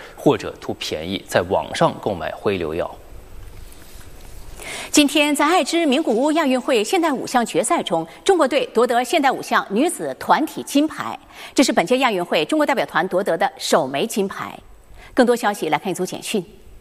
或者图便宜在网上购买灰流药。 今天在爱知名古屋亚运会现代五项决赛中，中国队夺得现代五项女子团体金牌，这是本届亚运会中国代表团夺得的首枚金牌。更多消息来看一组简讯。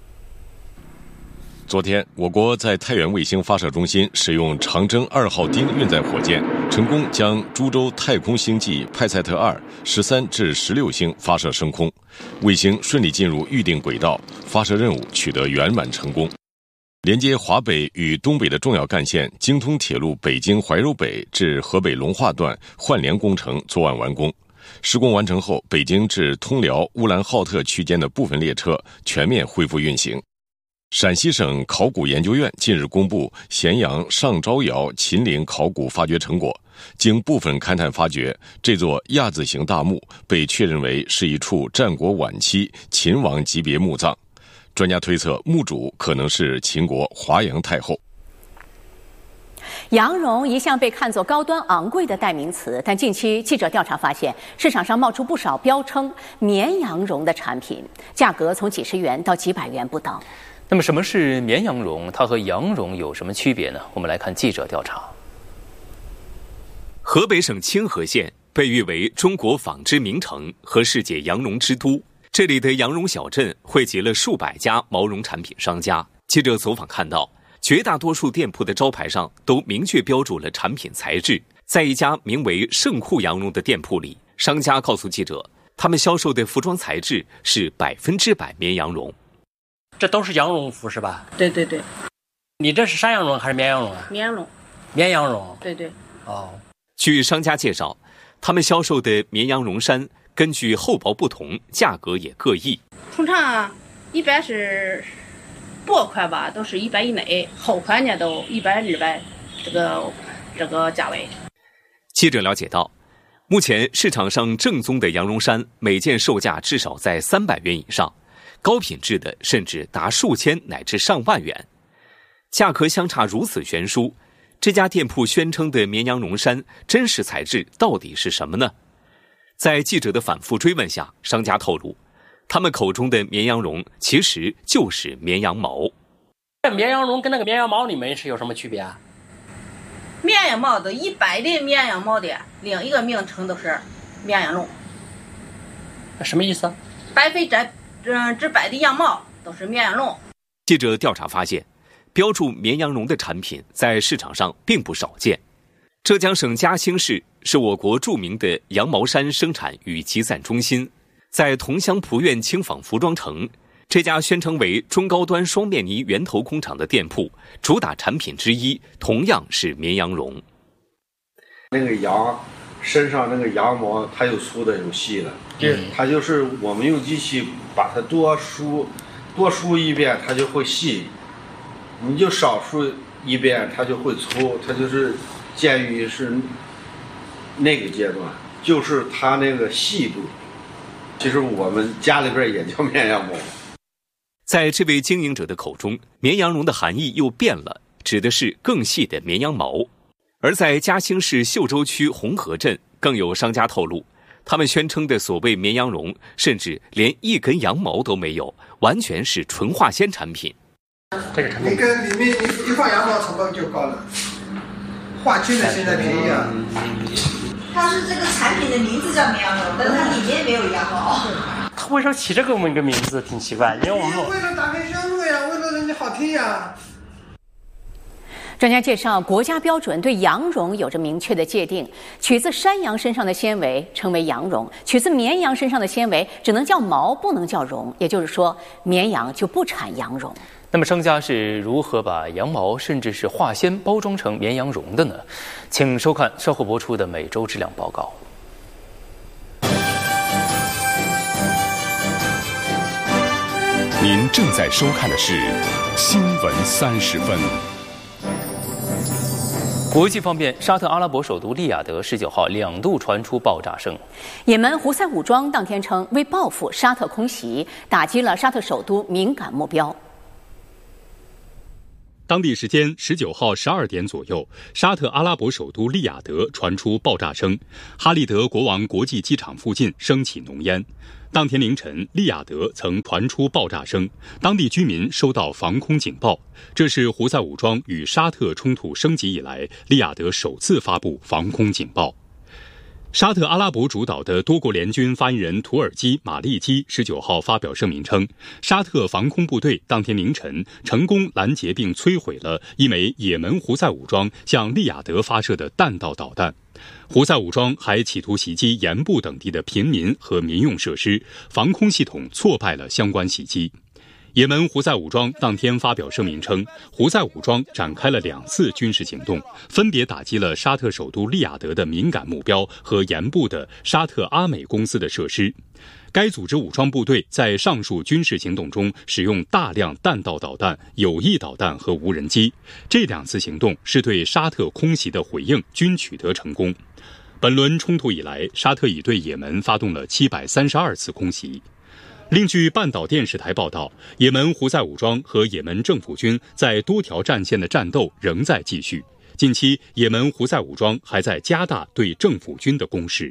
昨天，我国在太原卫星发射中心使用长征2号丁运载火箭，成功将株洲太空星际派赛特213至16星发射升空，卫星顺利进入预定轨道，发射任务取得圆满成功。连接华北与东北的重要干线京通铁路北京怀柔北至河北隆化段换联工程昨晚完工。施工完成后，北京至通辽乌兰浩特区间的部分列车全面恢复运行。陕西省考古研究院近日公布咸阳上招窑秦陵考古发掘成果，经部分勘探发掘，这座亚字形大墓被确认为是一处战国晚期秦王级别墓葬。专家推测，墓主可能是秦国华阳太后。 羊绒一向被看作高端昂贵的代名词，但近期记者调查发现，市场上冒出不少标称绵羊绒的产品，价格从几十元到几百元不等。 那么什么是绵羊绒？它和羊绒有什么区别呢？我们来看记者调查。 河北省清河县被誉为中国纺织名城和世界羊绒之都，这里的羊绒小镇汇集了数百家毛绒产品商家。记者走访看到，绝大多数店铺的招牌上都明确标注了产品材质。在一家名为盛库羊绒的店铺里，商家告诉记者，他们销售的服装材质是100%绵羊绒。 这都是羊绒服是吧？ 对对对。 你这是山羊绒还是绵羊绒啊？ 绵羊绒。 绵羊绒。 对对。 哦。 据商家介绍，他们销售的绵羊绒衫根据厚薄不同，价格也各异。 通常一般是薄款吧，都是100以内；厚款呢都100、200，这个价位。 记者了解到，目前市场上正宗的羊绒衫每件售价至少在300元以上，高品质的甚至达数千乃至上万元。价格相差如此悬殊，这家店铺宣称的绵羊绒衫真实材质到底是什么呢？在记者的反复追问下，商家透露，他们口中的绵羊绒其实就是绵羊毛。 这绵羊绒跟那个绵羊毛里面是有什么区别啊？ 绵羊毛的一般的绵羊毛的另一个名称都是绵羊绒。 什么意思 ？100%的羊毛都是绵羊绒。 记者调查发现，标注绵羊绒的产品在市场上并不少见。浙江省嘉兴市是我国著名的羊毛衫生产与集散中心，在桐乡蒲苑轻纺服装城，这家宣称为中高端双面呢源头工厂的店铺，主打产品之一同样是绵羊绒。 那个羊身上那个羊毛，它有粗的有细的，它就是我们用机器把它多梳一遍，它就会细；你就少梳一遍，它就会粗。它就是鉴于是那个阶段，就是它那个细度。其实我们家里边也叫绵羊毛。 在这位经营者的口中，绵羊绒的含义又变了，指的是更细的绵羊毛。而在嘉兴市秀洲区红河镇，更有商家透露，他们宣称的所谓绵羊绒，甚至连一根羊毛都没有，完全是纯化纤产品。 这个产品， 你跟里面一放羊毛成本就高了，化纤的现在便宜啊。 它是这个产品的名字叫绵羊绒，但是它里面没有羊毛。 他为什么起这个名字挺奇怪？因为我们为了打开销路呀，为了人家好听呀。 专家介绍，国家标准对羊绒有着明确的界定，取自山羊身上的纤维称为羊绒，取自绵羊身上的纤维只能叫毛，不能叫绒。也就是说，绵羊就不产羊绒。 那么商家是如何把羊毛甚至是化纤包装成绵羊绒的呢？请收看稍后播出的每周质量报告。 您正在收看的是新闻30分。 国际方面，沙特阿拉伯首都利雅得19号2度传出爆炸声。 也门胡塞武装当天称，为报复沙特空袭，打击了沙特首都敏感目标。 当地时间19号12点左右，沙特阿拉伯首都利雅得传出爆炸声，哈利德国王国际机场附近升起浓烟。当天凌晨，利雅得曾传出爆炸声，当地居民收到防空警报。这是胡塞武装与沙特冲突升级以来，利雅得首次发布防空警报。沙特阿拉伯主导的多国联军发言人土耳其马利基19号发表声明称，沙特防空部队当天凌晨成功拦截并摧毁了一枚也门胡塞武装向利雅得发射的弹道导弹。胡塞武装还企图袭击盐部等地的平民和民用设施，防空系统挫败了相关袭击。也门胡塞武装当天发表声明称，胡塞武装展开了2次军事行动，分别打击了沙特首都利雅得的敏感目标和盐部的沙特阿美公司的设施。该组织武装部队在上述军事行动中使用大量弹道导弹、有翼导弹和无人机，这2次行动是对沙特空袭的回应，均取得成功。本轮冲突以来，沙特已对也门发动了732次空袭。另据半岛电视台报道，也门胡塞武装和也门政府军在多条战线的战斗仍在继续。近期，也门胡塞武装还在加大对政府军的攻势。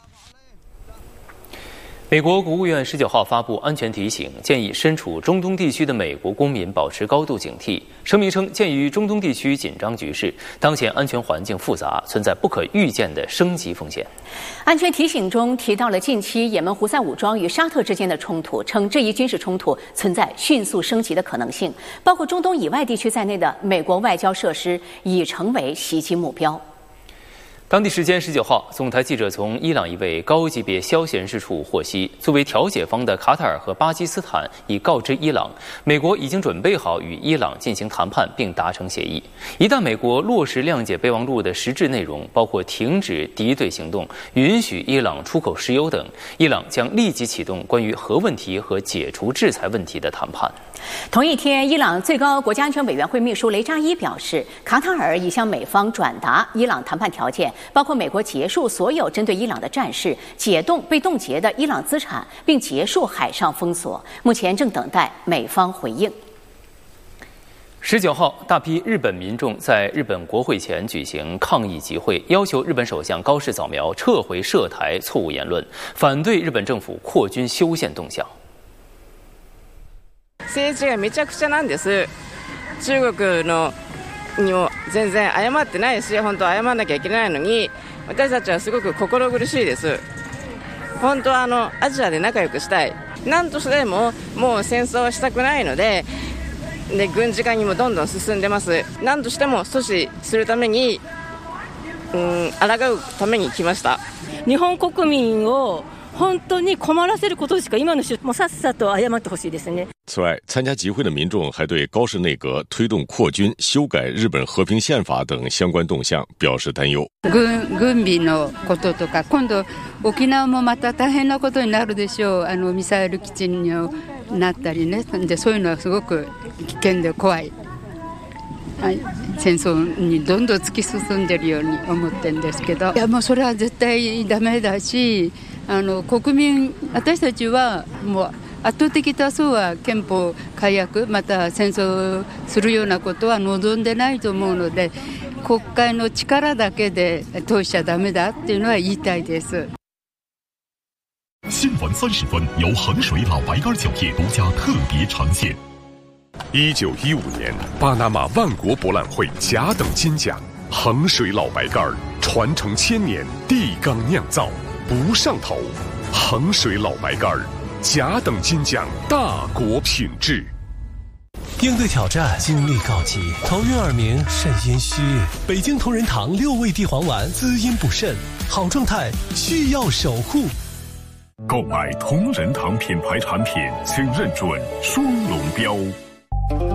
美国国务院19号发布安全提醒，建议身处中东地区的美国公民保持高度警惕。声明称，鉴于中东地区紧张局势，当前安全环境复杂，存在不可预见的升级风险。 安全提醒中提到了近期也门胡塞武装与沙特之间的冲突，称这一军事冲突存在迅速升级的可能性，包括中东以外地区在内的美国外交设施已成为袭击目标。 当地时间19号，总台记者从伊朗一位高级别消息人士处获悉，作为调解方的卡塔尔和巴基斯坦已告知伊朗，美国已经准备好与伊朗进行谈判并达成协议。一旦美国落实谅解备忘录的实质内容，包括停止敌对行动、允许伊朗出口石油等，伊朗将立即启动关于核问题和解除制裁问题的谈判。 同一天，伊朗最高国家安全委员会秘书雷扎伊表示，卡塔尔已向美方转达伊朗谈判条件，包括美国结束所有针对伊朗的战事，解冻被冻结的伊朗资产，并结束海上封锁。目前正等待美方回应。 19号，大批日本民众在日本国会前举行抗议集会，要求日本首相高市早苗撤回涉台错误言论，反对日本政府扩军修宪动向。 政治がめちゃくちゃなんです。中国のにも全然謝ってないし、本当は謝らなきゃいけないのに、私たちはすごく心苦しいです。本当はアジアで仲良くしたい。何としてももう戦争はしたくないので、軍事化にもどんどん進んでます。何としても阻止するために、抗うために来ました。 日本国民を本当に困らせることしか今のもうさっさと謝ってほしいですね。 此外，参加集会的民众还对高市内阁推动扩军、修改日本和平宪法等相关動向表示担忧。 軍備のこととか、今度沖縄もまた大変なことになるでしょう。ミサイル基地になったりね。でそういうのはすごく危険で怖い。戦争にどんどん突き進んでるように思ってるんですけど、いやもうそれは絶対ダメだし、国民私たちはもう圧倒的多数は憲法改悪また戦争するようなことは望んでないと思うので、国会の力だけで通しちゃダメだっていうのは言いたいです。 新闻30分由衡水老白干酒业独家特别呈现。1915年，巴拿马万国博览会甲等金奖，衡水老白干传承1000年，地缸酿造，不上头。衡水老白干甲等金奖，大国品质。 应对挑战，精力告急，头晕耳鸣，肾阴虚。北京同仁堂6味地黄丸，滋阴补肾，好状态需要守护。 购买同仁堂品牌产品，请认准双龙标。